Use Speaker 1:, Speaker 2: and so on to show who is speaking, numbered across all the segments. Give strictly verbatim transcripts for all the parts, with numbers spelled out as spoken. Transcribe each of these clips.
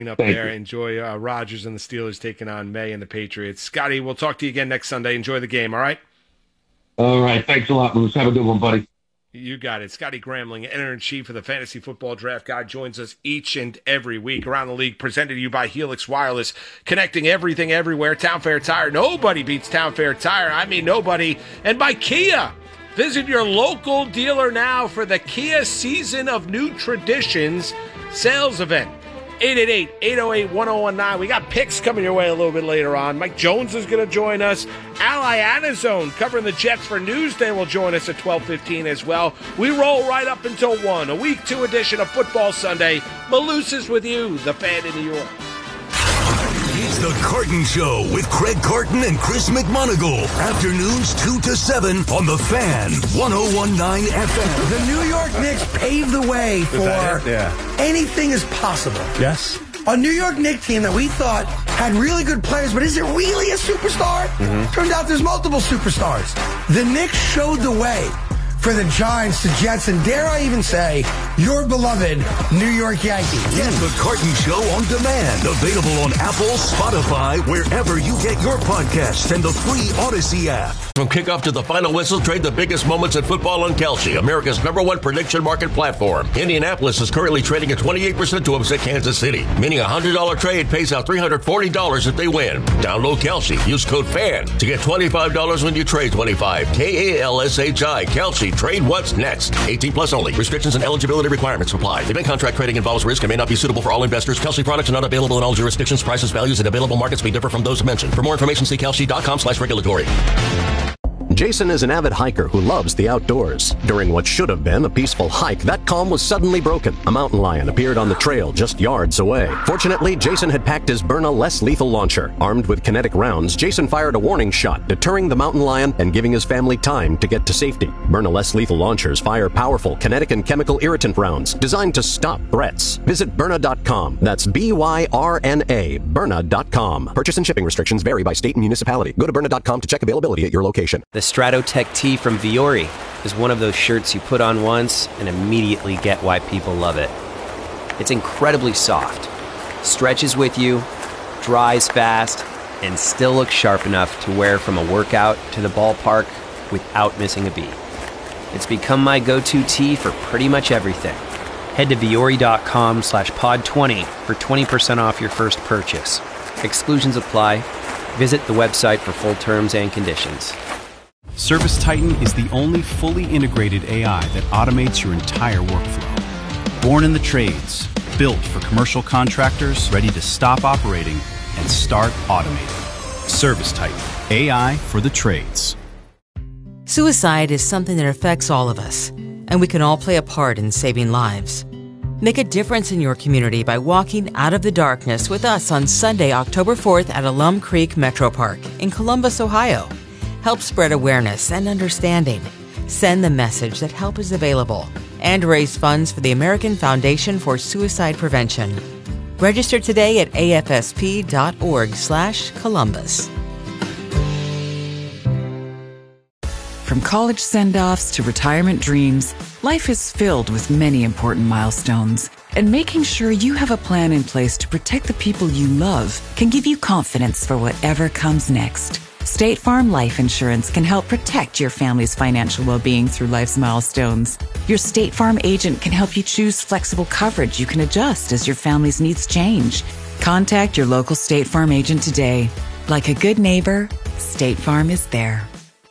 Speaker 1: up
Speaker 2: Thank
Speaker 1: there.
Speaker 2: you.
Speaker 1: Enjoy uh, Rodgers and the Steelers taking on May and the Patriots. Scotty, we'll talk to you again next Sunday. Enjoy the game, all right?
Speaker 2: All right. Thanks a lot, Moose. Have a good one, buddy.
Speaker 1: You got it. Scotty Gramling, editor-in-chief of the Fantasy Football Draft Guide, joins us each and every week around the league, presented to you by Helix Wireless, connecting everything everywhere. Town Fair Tire. Nobody beats Town Fair Tire. I mean, nobody. And by Kia. Visit your local dealer now for the Kia Season of New Traditions sales event. eight eight eight, eight oh eight, one oh one nine. We got picks coming your way a little bit later on. Mike Jones is going to join us. Ally Anazone, covering the Jets for Newsday, will join us at twelve fifteen as well. We roll right up until one. A week two edition of Football Sunday. Maloose is with you, the Fan in New York.
Speaker 3: It's the Carton Show with Craig Carton and Chris McMonagle. Afternoons two to seven on The Fan, one oh one point nine F M.
Speaker 4: The New York Knicks paved the way for
Speaker 5: yeah.
Speaker 4: anything is possible.
Speaker 5: Yes.
Speaker 4: A New York Knicks team that we thought had really good players, but is it really a superstar? Mm-hmm. Turns out there's multiple superstars. The Knicks showed the way for the Giants, the Jets, and dare I even say, your beloved New York Yankees.
Speaker 3: Get the Carton Show on demand. Available on Apple, Spotify, wherever you get your podcasts, and the free Odyssey app. From kickoff to the final whistle, trade the biggest moments in football on Kalshi, America's number one prediction market platform. Indianapolis is currently trading at twenty-eight percent to upset Kansas City, meaning a one hundred dollars trade pays out three hundred forty dollars if they win. Download Kalshi. Use code FAN to get twenty-five dollars when you trade twenty-five. K A L S H I. Kalshi. Trade what's next. eighteen plus only. Restrictions and eligibility requirements apply. Event contract trading involves risk and may not be suitable for all investors. Kalshi products are not available in all jurisdictions. Prices, values, and available markets may differ from those mentioned. For more information, see kalshi.com slash regulatory.
Speaker 6: Jason is an avid hiker who loves the outdoors. During what should have been a peaceful hike, that calm was suddenly broken. A mountain lion appeared on the trail just yards away. Fortunately, Jason had packed his Byrna less lethal launcher. Armed with kinetic rounds, Jason fired a warning shot, deterring the mountain lion and giving his family time to get to safety. Byrna less lethal launchers fire powerful kinetic and chemical irritant rounds designed to stop threats. Visit Byrna dot com. That's B Y R N A, Byrna dot com. Purchase and shipping restrictions vary by state and municipality. Go to Byrna dot com to check availability at your location.
Speaker 7: The Stratotech tee from Viore is one of those shirts you put on once and immediately get why people love it. It's incredibly soft, stretches with you, dries fast, and still looks sharp enough to wear from a workout to the ballpark without missing a beat. It's become my go-to tee for pretty much everything. Head to Viore.com slash pod 20 for twenty percent off your first purchase. Exclusions apply. Visit the website for full terms and conditions.
Speaker 8: ServiceTitan is the only fully integrated A I that automates your entire workflow. Born in the trades, built for commercial contractors, ready to stop operating and start automating. ServiceTitan, A I for the trades.
Speaker 9: Suicide is something that affects all of us, and we can all play a part in saving lives. Make a difference in your community by walking out of the darkness with us on Sunday, October fourth at Alum Creek Metro Park in Columbus, Ohio. Help spread awareness and understanding. Send the message that help is available and raise funds for the American Foundation for Suicide Prevention. Register today at A F S P dot org slash Columbus.
Speaker 10: From college send-offs to retirement dreams, life is filled with many important milestones. And making sure you have a plan in place to protect the people you love can give you confidence for whatever comes next. State Farm Life Insurance can help protect your family's financial well-being through life's milestones. Your State Farm agent can help you choose flexible coverage you can adjust as your family's needs change. Contact your local State Farm agent today. Like a good neighbor, State Farm is there.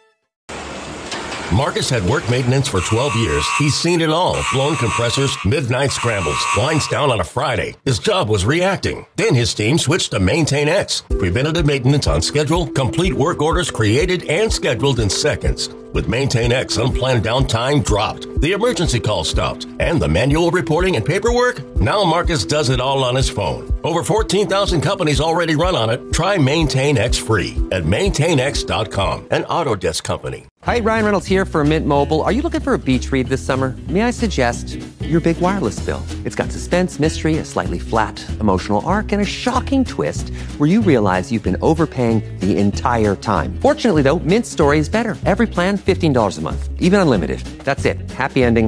Speaker 3: Marcus had work maintenance for twelve years. He's seen it all. Blown compressors, midnight scrambles, lines down on a Friday. His job was reacting. Then his team switched to Maintain X. Preventative maintenance on schedule, complete work orders created and scheduled in seconds. With Maintain X, unplanned downtime dropped. The emergency call stopped. And the manual reporting and paperwork? Now Marcus does it all on his phone. Over fourteen thousand companies already run on it. Try Maintain X free at maintain x dot com, an Autodesk company.
Speaker 11: Hi, Ryan Reynolds here for Mint Mobile. Are you looking for a beach read this summer? May I suggest your big wireless bill? It's got suspense, mystery, a slightly flat emotional arc, and a shocking twist where you realize you've been overpaying the entire time. Fortunately, though, Mint's story is better. Every plan, fifteen dollars a month, even unlimited. That's it. Happy ending.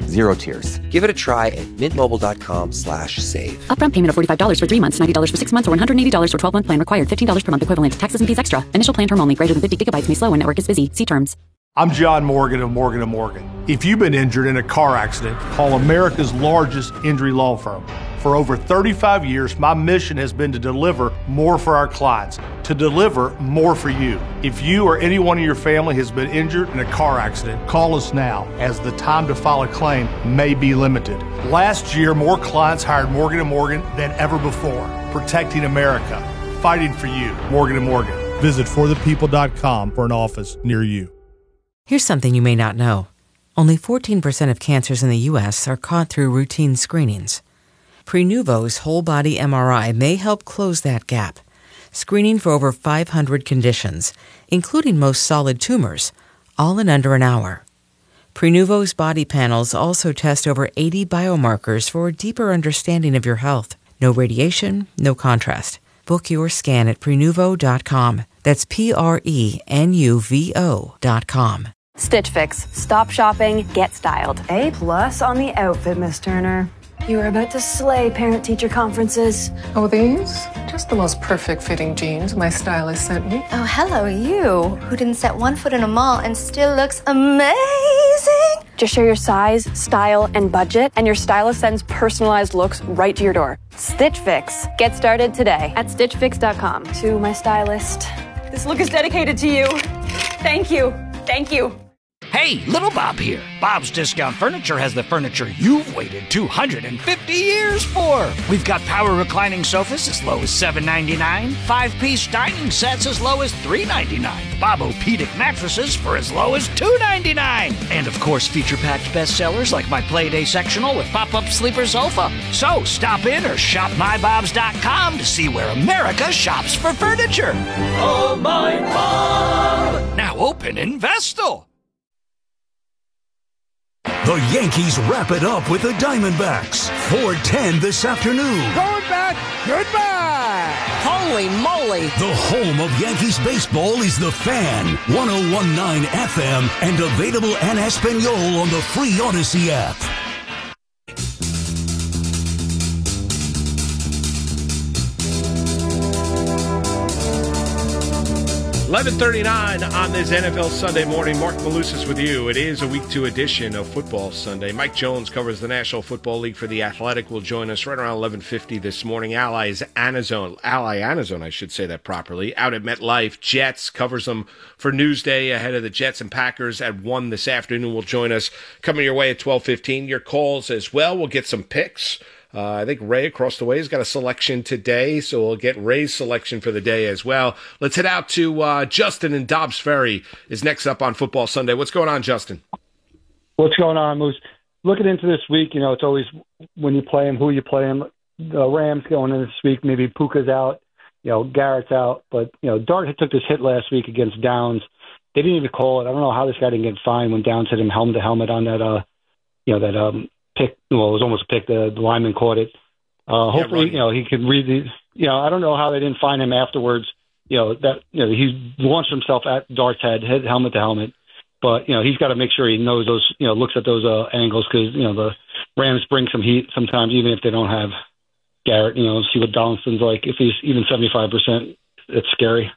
Speaker 11: Zero tiers. Give it a try at mintmobile.com slash save.
Speaker 5: Upfront payment of forty-five dollars for three months, ninety dollars for six months, or one hundred eighty dollars for twelve-month plan required. fifteen dollars per month equivalent. Taxes and fees extra. Initial plan term only. Greater than fifty gigabytes may slow when network is busy. See terms.
Speaker 12: I'm John Morgan of Morgan and Morgan. If you've been injured in a car accident, call America's largest injury law firm. For over thirty-five years, my mission has been to deliver more for our clients, to deliver more for you. If you or anyone in your family has been injured in a car accident, call us now, as the time to file a claim may be limited. Last year, more clients hired Morgan and Morgan than ever before, protecting America, fighting for you. Morgan and Morgan. Visit for the people dot com for an office near you.
Speaker 9: Here's something you may not know. Only fourteen percent of cancers in the U S are caught through routine screenings. Prenuvo's whole-body M R I may help close that gap, screening for over five hundred conditions, including most solid tumors, all in under an hour. Prenuvo's body panels also test over eighty biomarkers for a deeper understanding of your health. No radiation, no contrast. Book your scan at Prenuvo dot com. That's P R E N U V O dot com.
Speaker 13: Stitch Fix. Stop shopping, get styled.
Speaker 14: A plus on the outfit, Miss Turner.
Speaker 13: You are about to slay parent-teacher conferences.
Speaker 14: Oh, these? Just the most perfect fitting jeans my stylist sent me.
Speaker 15: Oh, hello, you, who didn't set one foot in a mall and still looks amazing.
Speaker 13: Just share your size, style, and budget, and your stylist sends personalized looks right to your door. Stitch Fix. Get started today at stitch fix dot com. To my stylist, this look is dedicated to you. Thank you. Thank you.
Speaker 16: Hey, Little Bob here. Bob's Discount Furniture has the furniture you've waited two hundred fifty years for. We've got power reclining sofas as low as seven ninety-nine, five-piece dining sets as low as three ninety-nine, Bob-O-Pedic mattresses for as low as two ninety-nine, and of course feature-packed bestsellers like my Playday sectional with pop-up sleeper sofa. So stop in or shop my bobs dot com to see where America shops for furniture. Oh, my Bob! Now open in Vestal.
Speaker 3: The Yankees wrap it up with the Diamondbacks. four ten this afternoon.
Speaker 17: Going back, goodbye! Holy moly!
Speaker 3: The home of Yankees baseball is The Fan, one oh one point nine F M, and available en Espanol on the free Odyssey app.
Speaker 1: eleven thirty-nine on this N F L Sunday morning. Mark Malusis with you. It is a week two edition of Football Sunday. Mike Jones covers the National Football League for The Athletic. Will join us right around eleven fifty this morning. Allies Anazone, Ally Anazone, I should say that properly, out at MetLife. Jets covers them for Newsday ahead of the Jets and Packers at one this afternoon. Will join us coming your way at twelve fifteen. Your calls as well. We'll get some picks. Uh, I think Ray across the way has got a selection today, so we'll get Ray's selection for the day as well. Let's head out to uh, Justin in Dobbs Ferry is next up on Football Sunday. What's going on, Justin?
Speaker 18: What's going on, Moose? Looking into this week, you know, it's always when you play them, who you play them. The Rams going in this week, maybe Puka's out, you know, Garrett's out. But, you know, Dart took this hit last week against Downs. They didn't even call it. I don't know how this guy didn't get fined when Downs hit him helmet to helmet on that, uh, you know, that um, – pick, well, it was almost a pick. The, the lineman caught it. Uh, hopefully, yeah, you know, he could read the, you know, I don't know how they didn't find him afterwards. You know, that, you know, he launched himself at Dart's head, head helmet to helmet. But, you know, he's got to make sure he knows those, you know, looks at those uh, angles because, you know, the Rams bring some heat sometimes, even if they don't have Garrett, you know, see what Donaldson's like. If he's even seventy-five percent, it's scary.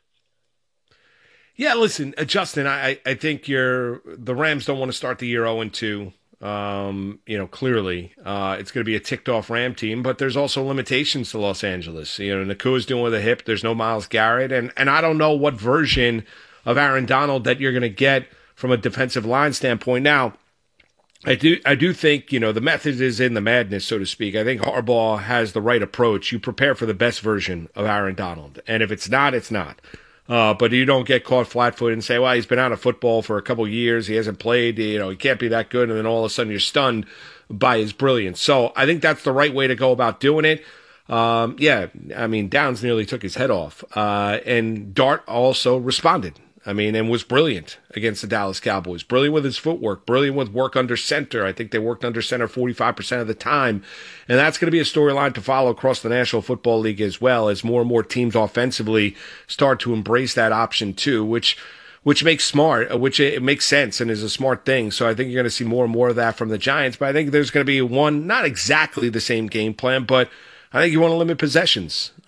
Speaker 1: Yeah, listen, uh, Justin, I, I think you're, the Rams don't want to start the year oh and two. Um, you know, clearly, uh, it's going to be a ticked off Ram team, but there's also limitations to Los Angeles. You know, Nakua's doing with a hip. There's no Myles Garrett. And, and I don't know what version of Aaron Donald that you're going to get from a defensive line standpoint. Now, I do, I do think, you know, the method is in the madness, so to speak. I think Harbaugh has the right approach. You prepare for the best version of Aaron Donald. And if it's not, it's not. Uh, but you don't get caught flat-footed and say, well, he's been out of football for a couple of years. He hasn't played. You know, he can't be that good. And then all of a sudden you're stunned by his brilliance. So I think that's the right way to go about doing it. Um, yeah, I mean, Downs nearly took his head off. Uh, and Dart also responded. I mean, and was brilliant against the Dallas Cowboys. Brilliant with his footwork. Brilliant with work under center. I think they worked under center forty-five percent of the time. And that's going to be a storyline to follow across the National Football League as well, as more and more teams offensively start to embrace that option too, which which makes smart, which it makes sense and is a smart thing. So I think you're going to see more and more of that from the Giants. But I think there's going to be one, not exactly the same game plan, but I think you want to limit possessions.